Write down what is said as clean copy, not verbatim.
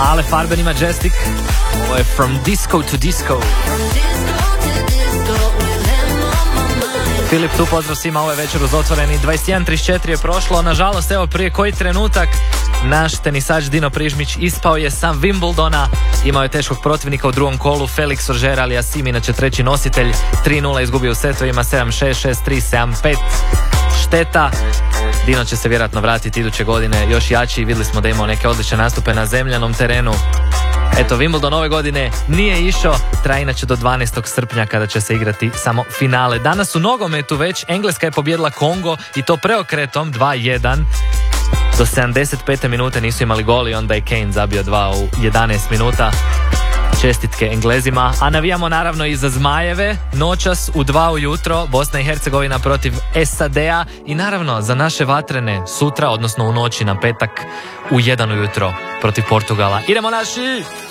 Ale Farben i Majestic. Ovo je From Disco to Disco. Filip tu, pozdrav svima, ovo je večer uz Otvoreni. 21:34 je prošlo, nažalost, evo prije koji trenutak naš tenisač Dino Prižmić ispao je sam Wimbledona. Imao je teškog protivnika u drugom kolu, Felix Auger Aliassime, inače treći nositelj. 3:0 izgubio u setovima, 7-6, 6-3, 7-5. Šteta. Dino će se vjerojatno vratiti iduće godine još jači. Vidjeli smo da imao neke odlične nastupe na zemljanom terenu. Eto, Wimbledon ove godine nije išao, traje inače do 12. srpnja kada će se igrati samo finale. Danas u nogometu već Engleska je pobjedila Kongo i to preokretom 2-1. Do 75. minute nisu imali gol i onda je Kane zabio 2 u 11 minuta. Čestitke Englezima, a navijamo naravno i za Zmajeve. Noćas u 2 ujutro Bosna i Hercegovina protiv SAD-a i naravno za naše vatrene sutra, odnosno u noći na petak u 1 ujutro protiv Portugala. Idemo naši!